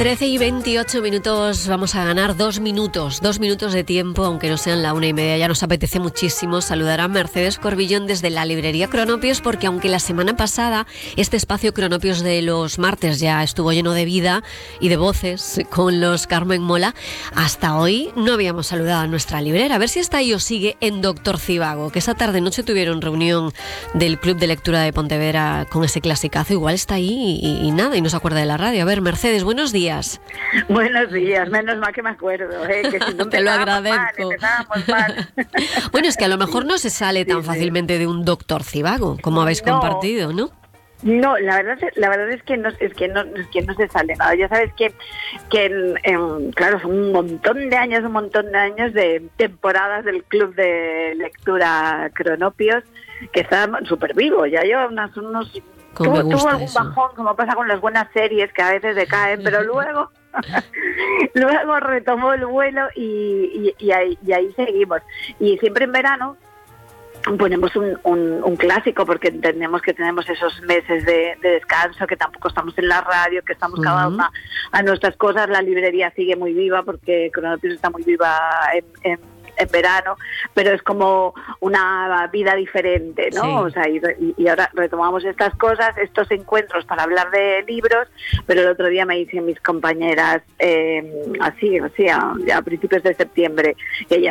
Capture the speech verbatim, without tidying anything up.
trece y veintiocho minutos, vamos a ganar dos minutos, dos minutos de tiempo, aunque no sean la una y media. Ya nos apetece muchísimo saludar a Mercedes Corbillón desde la librería Cronopios, porque aunque la semana pasada este espacio Cronopios de los martes ya estuvo lleno de vida y de voces con los Carmen Mola, hasta hoy no habíamos saludado a nuestra librera. A ver si está ahí o sigue en Doctor Civago, que esa tarde-noche tuvieron reunión del Club de Lectura de Pontevedra con ese clasicazo. Igual está ahí y, y nada, y no se acuerda de la radio. A ver, Mercedes, buenos días. Buenos días, menos mal que me acuerdo, ¿eh? Que si no te lo agradezco. Mal, mal. Bueno, es que a lo mejor no se sale tan sí, fácilmente sí. de un Doctor Civago, como habéis no. compartido, ¿no? No, la verdad, la verdad es que no, es que no, es que no se sale nada. Ya sabes que, que en, en, claro, son un montón de años, un montón de años de temporadas del Club de Lectura Cronopios que está súper vivo. Ya lleva unas, unos tuvo, tuvo algún eso. bajón, como pasa con las buenas series que a veces decaen, pero luego luego retomó el vuelo y, y, y, ahí, y ahí seguimos. Y siempre en verano ponemos un, un, un clásico, porque entendemos que tenemos esos meses de, de descanso, que tampoco estamos en la radio, que estamos cada una uh-huh. a nuestras cosas. La librería sigue muy viva porque Cronopios está muy viva en, en, en verano, pero es como una vida diferente, ¿no? Sí. O sea, y, y ahora retomamos estas cosas, estos encuentros para hablar de libros, pero el otro día me dicen mis compañeras, eh, así, o sea, a principios de septiembre, que ya